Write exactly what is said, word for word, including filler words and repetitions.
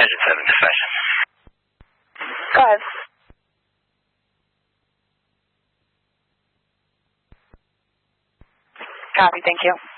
Engine seven, dispatch. Go ahead. Copy, thank you.